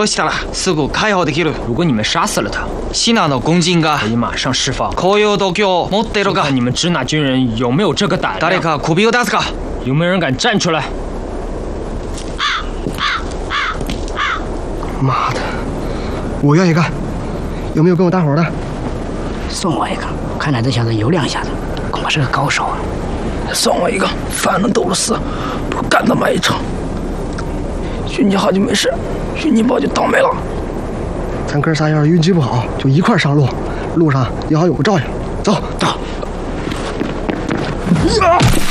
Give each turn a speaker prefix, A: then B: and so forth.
A: したらすぐ解放できる。
B: 如果你们杀死了他，
A: シナの軍人が
B: 可以马上释放。
A: こういう度胸を持っているか。
B: 看你们支那军人有没有这个胆量。
A: 誰か首を出すか。
B: 有没有人敢站出来？
C: 妈的，我愿意干。有没有跟我搭伙的？
D: 送我一个，看来这小子有两下子，恐怕是个高手啊。
E: 送我一个，反正都是死，不如干他妈一场。运气好就没事，运气不好就倒霉了。
C: 咱哥仨要是运气不好，就一块上路，路上也好有个照应。走。
E: 啊